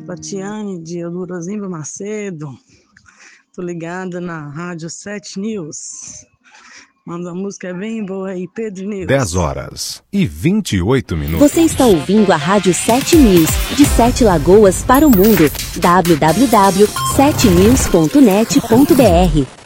Tatiane de Eldorozimba Macedo. Tô ligada na Rádio 7 News. Manda uma música bem boa aí, Pedro News. 10h28. Você está ouvindo a Rádio 7 News, de 7 Lagoas para o mundo. www.7news.net.br